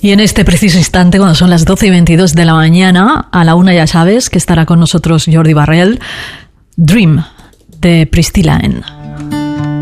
Y en este preciso instante, cuando son las 12:22 de la mañana, a la 1 ya sabes que estará con nosotros Jordi Barrel, Dream, de Pristy Line.